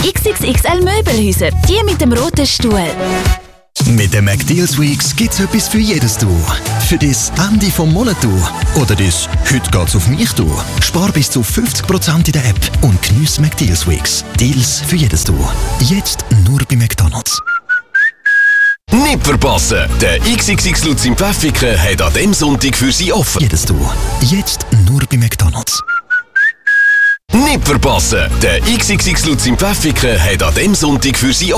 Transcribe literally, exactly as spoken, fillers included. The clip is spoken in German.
X X X L Möbelhäuser, die mit dem roten Stuhl. Mit den McDeals Weeks gibt's etwas für jedes Du. Für das Ende vom Monat Du. Oder das «Heute geht's auf mich Du». Spar bis zu fünfzig Prozent in der App und geniess McDeals Weeks. Deals für jedes Du. Jetzt nur bei McDonald's. Nicht verpassen! Der X X X Lutz im Pfäffiken hat an diesem Sonntag für Sie offen. Jedes Du. Jetzt nur bei McDonald's. Nicht verpassen! Der X X X Lutz im Pfäffiken hat an diesem Sonntag für Sie